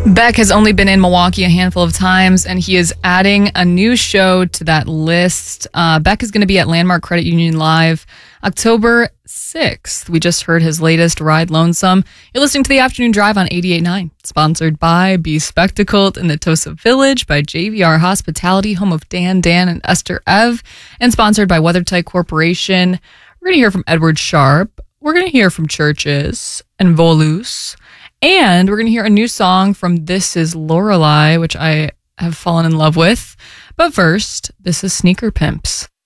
Beck has only been in Milwaukee a handful of times, and he is adding a new show to that list. Beck is going to be at Landmark Credit Union Live October 6th. We just heard his latest, Ride Lonesome. You're listening to The Afternoon Drive on 88.9, sponsored by Be Spectacled in the Tosa Village, by JVR Hospitality, home of Dan and Esther Ev, and sponsored by WeatherTight Corporation. We're going to hear from Edward Sharp. We're going to hear from Churches and Volus. And we're going to hear a new song from This Is Lorelei, which I have fallen in love with. But first, this is Sneaker Pimps.